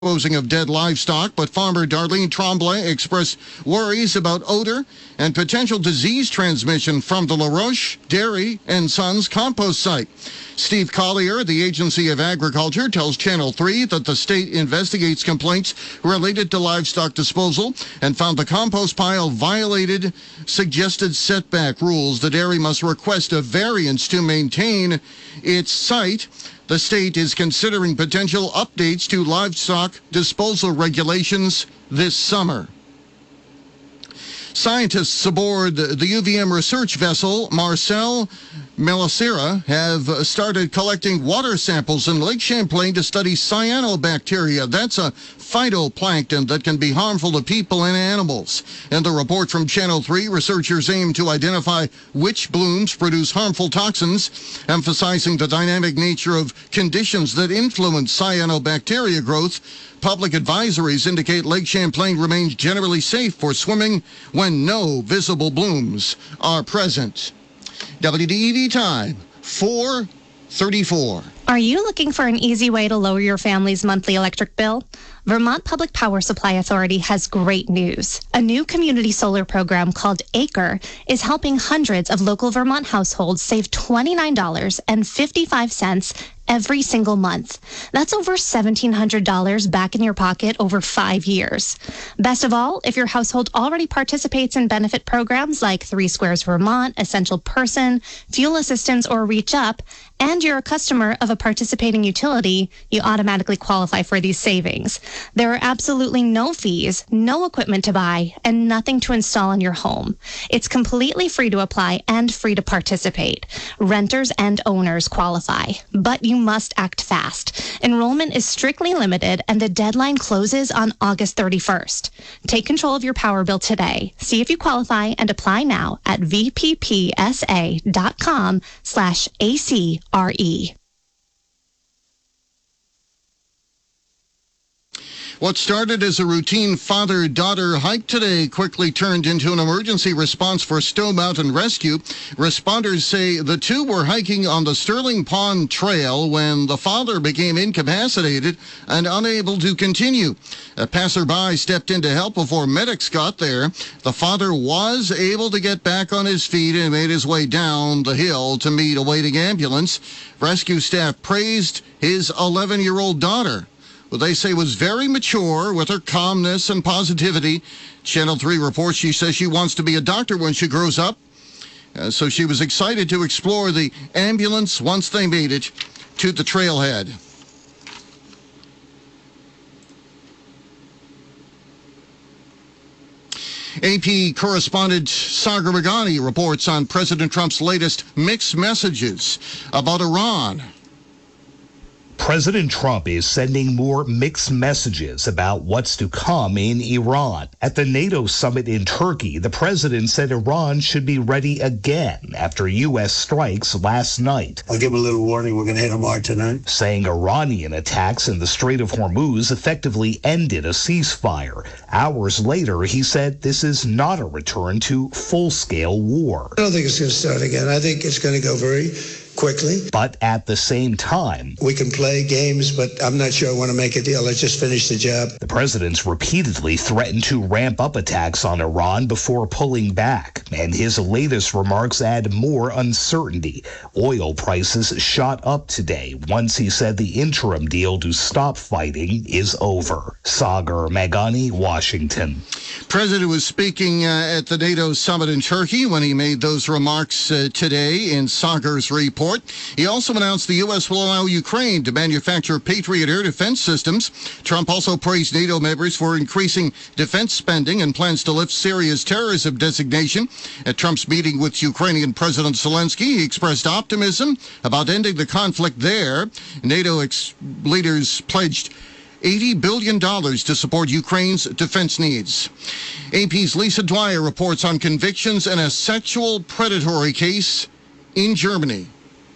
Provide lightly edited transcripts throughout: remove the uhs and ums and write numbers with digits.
disposing of dead livestock, but farmer Darlene Tremblay expressed worries about odor and potential disease transmission from the LaRoche Dairy and Sons compost site. Steve Collier, the Agency of Agriculture, tells Channel 3 that the state investigates complaints related to livestock disposal and found the compost pile violated suggested setback rules. The dairy must request a variance to maintain its site. The state is considering potential updates to livestock disposal regulations this summer. Scientists aboard the UVM research vessel Marcel Melisera have started collecting water samples in Lake Champlain to study cyanobacteria. That's a phytoplankton that can be harmful to people and animals. In the report from Channel 3, researchers aim to identify which blooms produce harmful toxins, emphasizing the dynamic nature of conditions that influence cyanobacteria growth. Public advisories indicate Lake Champlain remains generally safe for swimming when no visible blooms are present. WDEV time, 4:34. Are you looking for an easy way to lower your family's monthly electric bill? Vermont Public Power Supply Authority has great news. A new community solar program called ACRE is helping hundreds of local Vermont households save $29.55 every single month. That's over $1,700 back in your pocket over 5 years. Best of all, if your household already participates in benefit programs like 3 Squares Vermont, Essential Person, Fuel Assistance, or Reach Up, and you're a customer of a participating utility, you automatically qualify for these savings. There are absolutely no fees, no equipment to buy, and nothing to install in your home. It's completely free to apply and free to participate. Renters and owners qualify, but you must act fast. Enrollment is strictly limited, and the deadline closes on August 31st. Take control of your power bill today. See if you qualify and apply now at vppsa.com/ACRE. What started as a routine father-daughter hike today quickly turned into an emergency response for Stowe Mountain Rescue. Responders say the two were hiking on the Sterling Pond Trail when the father became incapacitated and unable to continue. A passerby stepped in to help before medics got there. The father was able to get back on his feet and made his way down the hill to meet a waiting ambulance. Rescue staff praised his 11-year-old daughter, who they say was very mature with her calmness and positivity. Channel 3 reports she says she wants to be a doctor when she grows up. So she was excited to explore the ambulance once they made it to the trailhead. AP correspondent Sagar Meghani reports on President Trump's latest mixed messages about Iran. President Trump is sending more mixed messages about what's to come in Iran. At the NATO summit in Turkey, the president said Iran should be ready again after U.S. strikes last night. I'll give him a little warning. We're going to hit them hard tonight. Saying Iranian attacks in the Strait of Hormuz effectively ended a ceasefire. Hours later, he said this is not a return to full-scale war. I don't think it's going to start again. I think it's going to go very quickly. But at the same time, we can play games, but I'm not sure I want to make a deal. Let's just finish the job. The president's repeatedly threatened to ramp up attacks on Iran before pulling back, and his latest remarks add more uncertainty. Oil prices shot up today once he said the interim deal to stop fighting is over. Sagar Meghani, Washington. President was speaking at the NATO summit in Turkey when he made those remarks today in Sagar's report. He also announced the U.S. will allow Ukraine to manufacture Patriot air defense systems. Trump also praised NATO members for increasing defense spending and plans to lift Syria's terrorism designation. At Trump's meeting with Ukrainian President Zelensky, he expressed optimism about ending the conflict there. NATO leaders pledged $80 billion to support Ukraine's defense needs. AP's Lisa Dwyer reports on convictions in a sexual predatory case in Germany.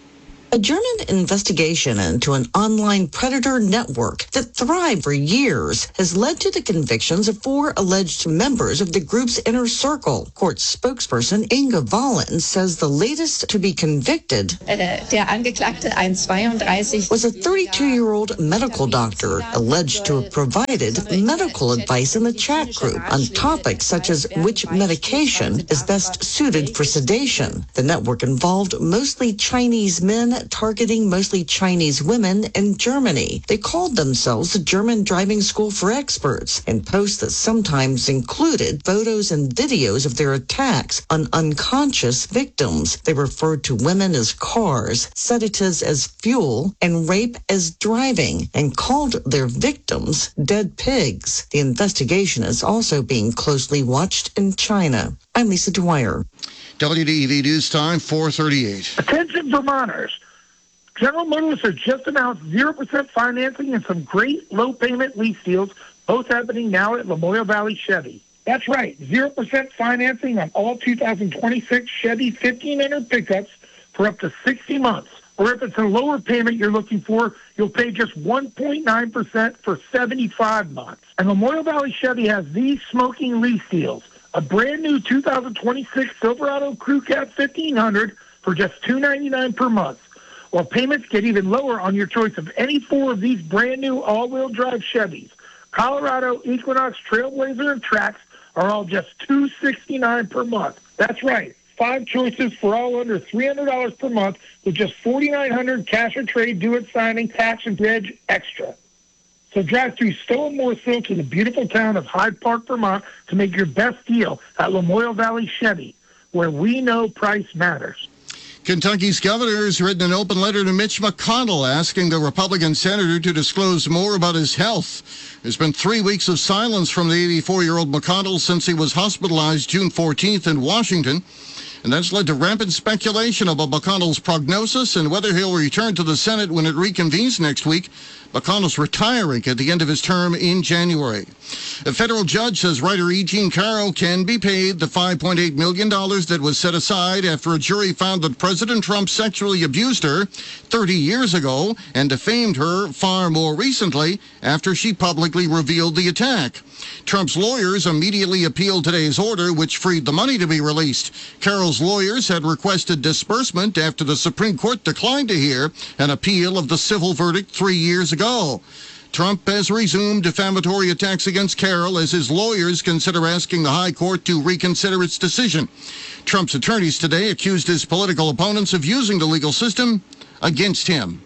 A German investigation into an online predator network that thrived for years has led to the convictions of 4 alleged members of the group's inner circle. Court spokesperson Inge Wallen says the latest to be convicted Der Angeklagte, ein 32, was a 32-year-old medical doctor alleged to have provided medical advice in the chat group on topics such as which medication is best suited for sedation. The network involved mostly Chinese men targeting mostly Chinese women in Germany. They called themselves the German Driving School for Experts, and posts that sometimes included photos and videos of their attacks on unconscious victims. They referred to women as cars, sedatives as fuel, and rape as driving, and called their victims dead pigs. The investigation is also being closely watched in China. I'm Lisa Dwyer. WDEV News Time, 4:38. Attention Vermonters. General Motors has just announced 0% financing and some great low-payment lease deals, both happening now at Lamoille Valley Chevy. That's right, 0% financing on all 2026 Chevy 1500 pickups for up to 60 months. Or if it's a lower payment you're looking for, you'll pay just 1.9% for 75 months. And Lamoille Valley Chevy has these smoking lease deals. A brand new 2026 Silverado Crew Cab 1500 for just $299 per month. While payments get even lower on your choice of any 4 of these brand new all-wheel drive Chevys. Colorado, Equinox, Trailblazer, and Trax are all just $269 per month. That's right, 5 choices for all under $300 per month with just $4,900 cash or trade, do-it signing, tax, and reg extra. So drive through Stowe and Morrisville to the beautiful town of Hyde Park, Vermont to make your best deal at Lamoille Valley Chevy, where we know price matters. Kentucky's governor has written an open letter to Mitch McConnell asking the Republican senator to disclose more about his health. There's been 3 weeks of silence from the 84-year-old McConnell since he was hospitalized June 14th in Washington. And that's led to rampant speculation about McConnell's prognosis and whether he'll return to the Senate when it reconvenes next week. McConnell's retiring at the end of his term in January. A federal judge says writer E. Jean Carroll can be paid the $5.8 million that was set aside after a jury found that President Trump sexually abused her 30 years ago and defamed her far more recently after she publicly revealed the attack. Trump's lawyers immediately appealed today's order, which freed the money to be released. Carroll's lawyers had requested disbursement after the Supreme Court declined to hear an appeal of the civil verdict 3 years ago. Trump has resumed defamatory attacks against Carroll as his lawyers consider asking the High Court to reconsider its decision. Trump's attorneys today accused his political opponents of using the legal system against him.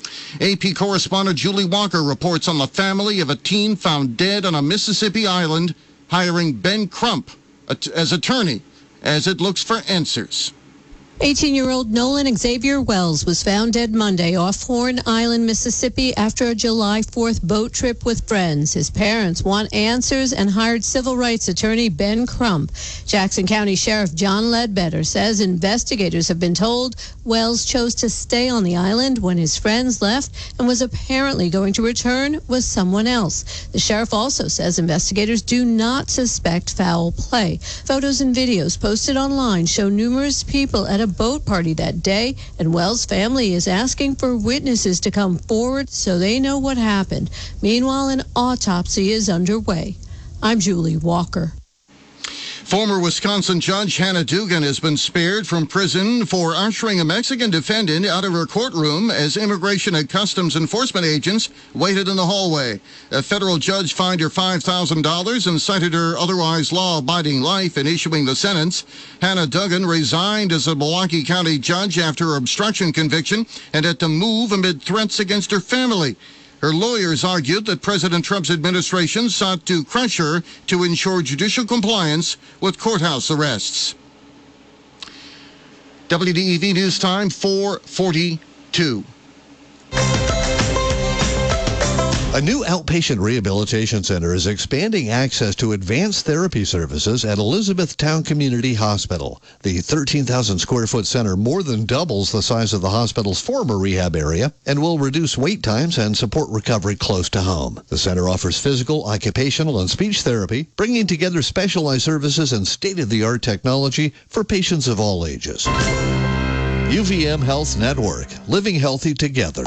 AP correspondent Julie Walker reports on the family of a teen found dead on a Mississippi island, hiring Ben Crump as attorney as it looks for answers. 18-year-old Nolan Xavier Wells was found dead Monday off Horn Island, Mississippi after a July 4th boat trip with friends. His parents want answers and hired civil rights attorney Ben Crump. Jackson County Sheriff John Ledbetter says investigators have been told Wells chose to stay on the island when his friends left and was apparently going to return with someone else. The sheriff also says investigators do not suspect foul play. Photos and videos posted online show numerous people at a boat party that day, and Wells' family is asking for witnesses to come forward so they know what happened. Meanwhile, an autopsy is underway. I'm Julie Walker. Former Wisconsin Judge Hannah Dugan has been spared from prison for ushering a Mexican defendant out of her courtroom as Immigration and Customs Enforcement agents waited in the hallway. A federal judge fined her $5,000 and cited her otherwise law-abiding life in issuing the sentence. Hannah Dugan resigned as a Milwaukee County judge after her obstruction conviction and had to move amid threats against her family. Her lawyers argued that President Trump's administration sought to crush her to ensure judicial compliance with courthouse arrests. WDEV News Time, 4:42. A new outpatient rehabilitation center is expanding access to advanced therapy services at Elizabethtown Community Hospital. The 13,000 square foot center more than doubles the size of the hospital's former rehab area and will reduce wait times and support recovery close to home. The center offers physical, occupational, and speech therapy, bringing together specialized services and state-of-the-art technology for patients of all ages. UVM Health Network, living healthy together.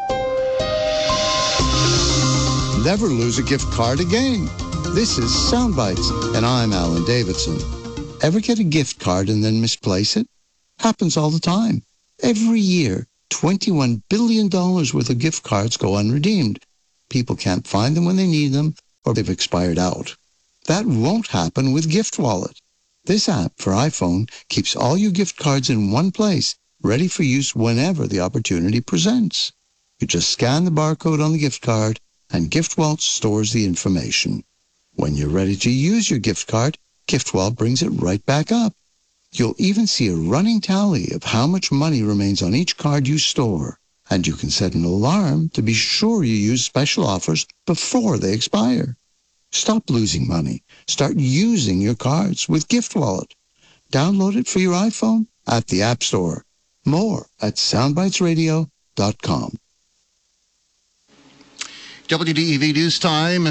Never lose a gift card again. This is Soundbites, and I'm Alan Davidson. Ever get a gift card and then misplace it? Happens all the time. Every year, $21 billion worth of gift cards go unredeemed. People can't find them when they need them, or they've expired out. That won't happen with GiftWallet. This app for iPhone keeps all your gift cards in one place, ready for use whenever the opportunity presents. You just scan the barcode on the gift card, and GiftWallet stores the information. When you're ready to use your gift card, GiftWallet brings it right back up. You'll even see a running tally of how much money remains on each card you store. And you can set an alarm to be sure you use special offers before they expire. Stop losing money. Start using your cards with GiftWallet. Download it for your iPhone at the App Store. More at soundbitesradio.com. WDEV News Time,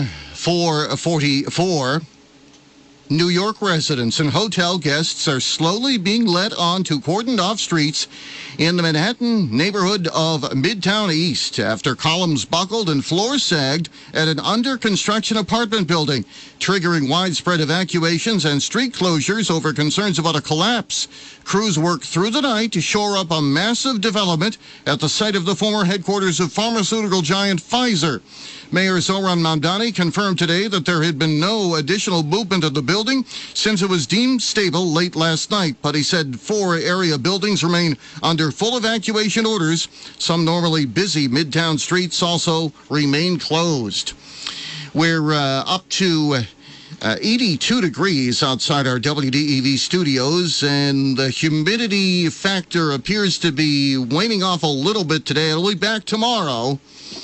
4:44. New York residents and hotel guests are slowly being let onto cordoned-off streets in the Manhattan neighborhood of Midtown East after columns buckled and floors sagged at an under-construction apartment building, triggering widespread evacuations and street closures over concerns about a collapse. Crews worked through the night to shore up a massive development at the site of the former headquarters of pharmaceutical giant Pfizer. Mayor Zohran Mamdani confirmed today that there had been no additional movement of the building since it was deemed stable late last night, but he said 4 area buildings remain under full evacuation orders. Some normally busy Midtown streets also remain closed. We're up to 82 degrees outside our WDEV studios, and the humidity factor appears to be waning off a little bit today. It'll be back tomorrow.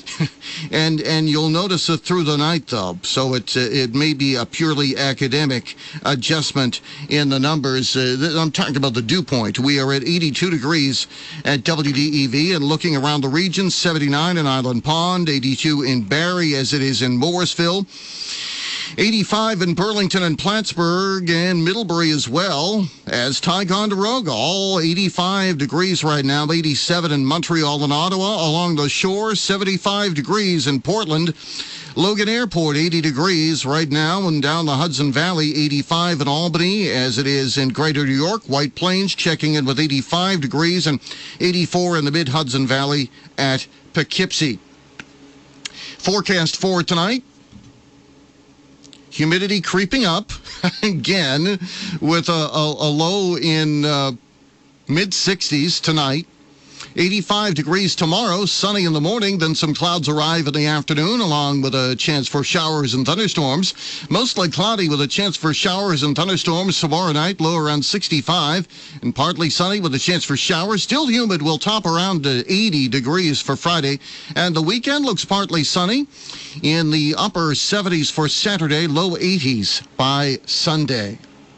and you'll notice it through the night, though. So it may be a purely academic adjustment in the numbers. I'm talking about the dew point. We are at 82 degrees at WDEV, and looking around the region, 79 in Island Pond, 82 in Barrie, as it is in Morrisville. 85 in Burlington and Plattsburgh and Middlebury as well as Ticonderoga. All 85 degrees right now. 87 in Montreal and Ottawa. Along the shore, 75 degrees in Portland. Logan Airport, 80 degrees right now, and down the Hudson Valley, 85 in Albany, as it is in Greater New York. White Plains checking in with 85 degrees and 84 in the Mid-Hudson Valley at Poughkeepsie. Forecast for tonight. Humidity creeping up again with a low in mid-60s tonight. 85 degrees tomorrow, sunny in the morning, then some clouds arrive in the afternoon, along with a chance for showers and thunderstorms. Mostly cloudy with a chance for showers and thunderstorms tomorrow night, low around 65, and partly sunny with a chance for showers. Still humid, will top around 80 degrees for Friday, and the weekend looks partly sunny in the upper 70s for Saturday, low 80s by Sunday.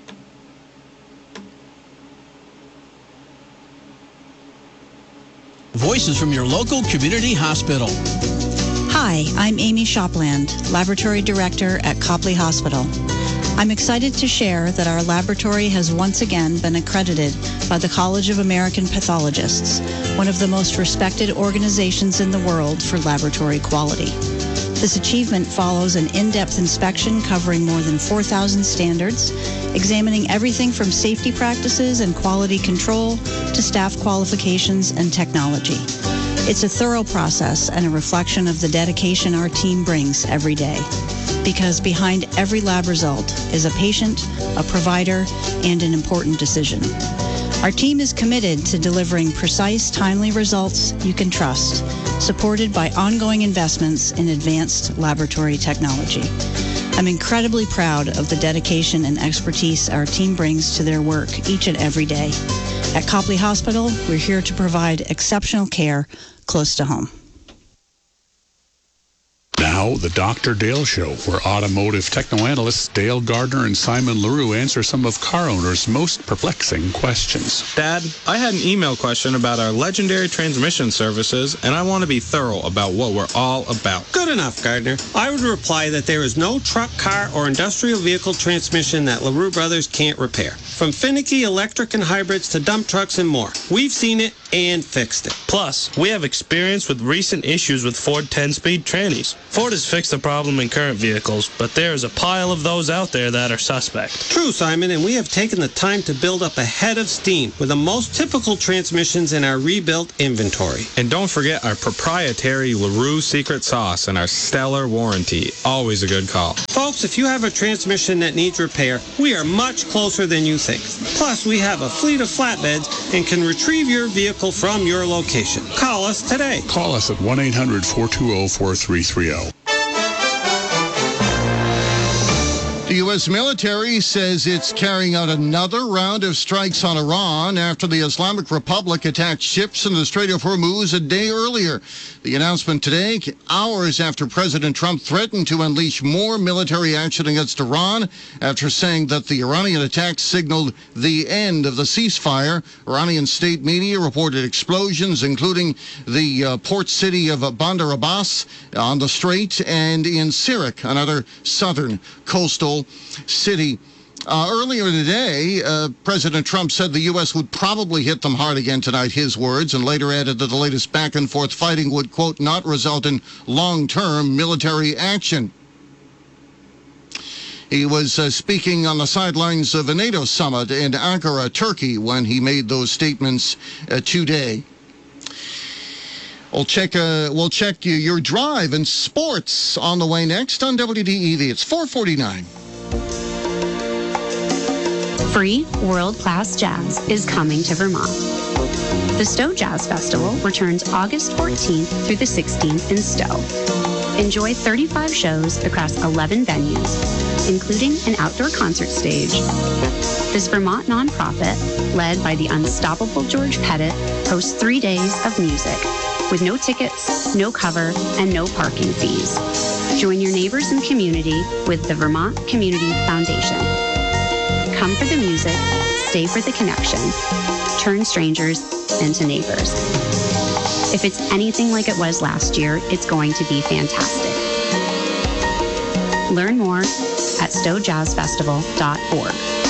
Voices from your local community hospital. Hi, I'm Amy Shopland, Laboratory Director at Copley Hospital. I'm excited to share that our laboratory has once again been accredited by the College of American Pathologists, one of the most respected organizations in the world for laboratory quality. This achievement follows an in-depth inspection covering more than 4,000 standards, examining everything from safety practices and quality control to staff qualifications and technology. It's a thorough process and a reflection of the dedication our team brings every day. Because behind every lab result is a patient, a provider, and an important decision. Our team is committed to delivering precise, timely results you can trust, supported by ongoing investments in advanced laboratory technology. I'm incredibly proud of the dedication and expertise our team brings to their work each and every day. At Copley Hospital, we're here to provide exceptional care close to home. Now, Now, the Dr. Dale Show, where automotive techno-analysts Dale Gardner and Simon LaRue answer some of car owners' most perplexing questions. Dad, I had an email question about our legendary transmission services, and I want to be thorough about what we're all about. Good enough, Gardner. I would reply that there is no truck, car, or industrial vehicle transmission that LaRue Brothers can't repair. From finicky electric and hybrids to dump trucks and more. We've seen it and fixed it. Plus, we have experience with recent issues with Ford 10-speed trannies. Ford has fixed the problem in current vehicles, but there is a pile of those out there that are suspect. True, Simon, and we have taken the time to build up a head of steam with the most typical transmissions in our rebuilt inventory. And don't forget our proprietary LaRue secret sauce and our stellar warranty. Always a good call. Folks, if you have a transmission that needs repair, we are much closer than you think. Plus, we have a fleet of flatbeds and can retrieve your vehicle from your location. Call us today. Call us at 1-800-420-4330. The U.S. military says it's carrying out another round of strikes on Iran after the Islamic Republic attacked ships in the Strait of Hormuz a day earlier. The announcement today, hours after President Trump threatened to unleash more military action against Iran after saying that the Iranian attack signaled the end of the ceasefire. Iranian state media reported explosions, including the port city of Bandar Abbas on the strait and in Sirak, another southern coastal city. Earlier today, President Trump said the U.S. would probably hit them hard again tonight, his words, and later added that the latest back-and-forth fighting would, quote, not result in long-term military action. He was speaking on the sidelines of a NATO summit in Ankara, Turkey, when he made those statements today. We'll check your drive and sports on the way next on WDEV. It's 4:49. Free world-class jazz is coming to Vermont. The Stowe Jazz Festival returns August 14th through the 16th in Stowe. Enjoy 35 shows across 11 venues, including an outdoor concert stage. This Vermont nonprofit, led by the unstoppable George Pettit, hosts 3 days of music with no tickets, no cover, and no parking fees. Join your neighbors and community with the Vermont Community Foundation. Come for the music, stay for the connection, turn strangers into neighbors. If it's anything like it was last year, it's going to be fantastic. Learn more at stowejazzfestival.org.